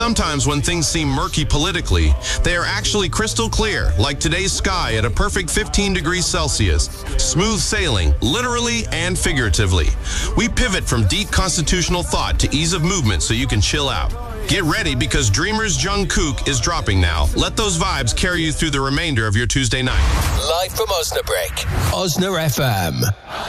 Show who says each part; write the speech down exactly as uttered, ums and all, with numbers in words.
Speaker 1: Sometimes when things seem murky politically, they are actually crystal clear, like today's sky at a perfect fifteen degrees Celsius. Smooth sailing, literally and figuratively. We pivot from deep constitutional thought to ease of movement so you can chill out. Get ready because Dreamers Jungkook is dropping now. Let those vibes carry you through the remainder of your Tuesday night.
Speaker 2: Live from Osnabrück, Osna F M.